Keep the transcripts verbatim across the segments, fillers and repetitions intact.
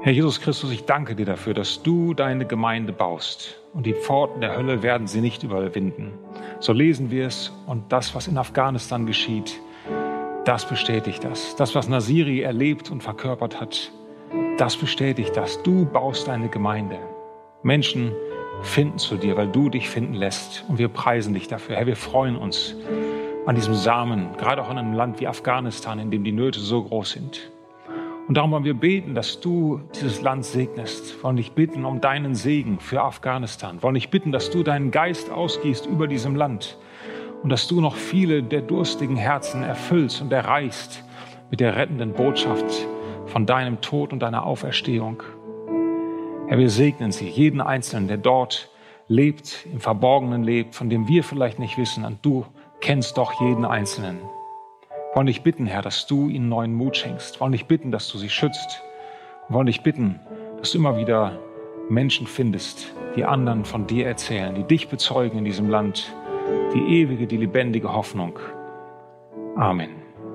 Herr Jesus Christus, ich danke dir dafür, dass du deine Gemeinde baust und die Pforten der Hölle werden sie nicht überwinden. So lesen wir es und das, was in Afghanistan geschieht, das bestätigt das. Das, was Nasiri erlebt und verkörpert hat, das bestätigt das. Du baust deine Gemeinde. Menschen finden zu dir, weil du dich finden lässt. Und wir preisen dich dafür. Herr, wir freuen uns an diesem Samen, gerade auch in einem Land wie Afghanistan, in dem die Nöte so groß sind. Und darum wollen wir beten, dass du dieses Land segnest. Wir wollen dich bitten um deinen Segen für Afghanistan. Wir wollen dich bitten, dass du deinen Geist ausgießt über diesem Land und dass du noch viele der durstigen Herzen erfüllst und erreichst mit der rettenden Botschaft von deinem Tod und deiner Auferstehung. Herr, wir segnen sie, jeden Einzelnen, der dort lebt, im Verborgenen lebt, von dem wir vielleicht nicht wissen, und du kennst doch jeden Einzelnen. Wir wollen dich bitten, Herr, dass du ihnen neuen Mut schenkst. Wir wollen dich bitten, dass du sie schützt. Wir wollen dich bitten, dass du immer wieder Menschen findest, die anderen von dir erzählen, die dich bezeugen in diesem Land, die ewige, die lebendige Hoffnung. Amen.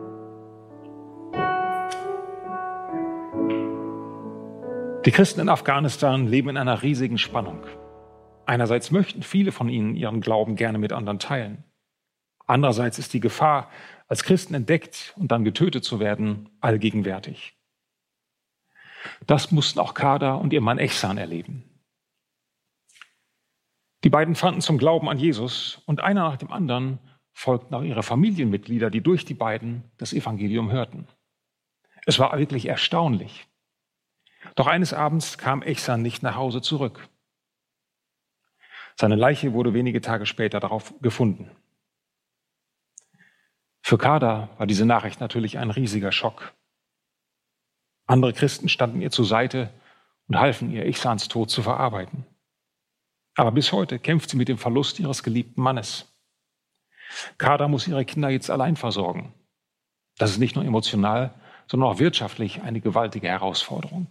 Die Christen in Afghanistan leben in einer riesigen Spannung. Einerseits möchten viele von ihnen ihren Glauben gerne mit anderen teilen. Andererseits ist die Gefahr, als Christen entdeckt und dann getötet zu werden, allgegenwärtig. Das mussten auch Kada und ihr Mann Ehsan erleben. Die beiden fanden zum Glauben an Jesus und einer nach dem anderen folgten auch ihre Familienmitglieder, die durch die beiden das Evangelium hörten. Es war wirklich erstaunlich. Doch eines Abends kam Ehsan nicht nach Hause zurück. Seine Leiche wurde wenige Tage später darauf gefunden. Für Kada war diese Nachricht natürlich ein riesiger Schock. Andere Christen standen ihr zur Seite und halfen ihr, Ehsans Tod zu verarbeiten. Aber bis heute kämpft sie mit dem Verlust ihres geliebten Mannes. Kada muss ihre Kinder jetzt allein versorgen. Das ist nicht nur emotional, sondern auch wirtschaftlich eine gewaltige Herausforderung.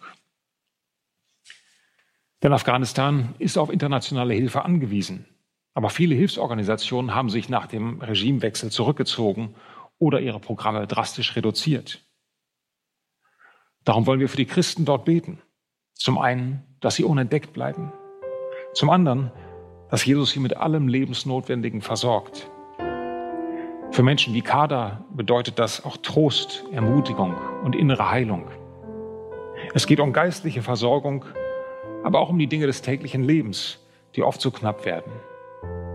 Denn Afghanistan ist auf internationale Hilfe angewiesen. Aber viele Hilfsorganisationen haben sich nach dem Regimewechsel zurückgezogen oder ihre Programme drastisch reduziert. Darum wollen wir für die Christen dort beten. Zum einen, dass sie unentdeckt bleiben. Zum anderen, dass Jesus sie mit allem Lebensnotwendigen versorgt. Für Menschen wie Kada bedeutet das auch Trost, Ermutigung und innere Heilung. Es geht um geistliche Versorgung, aber auch um die Dinge des täglichen Lebens, die oft so knapp werden.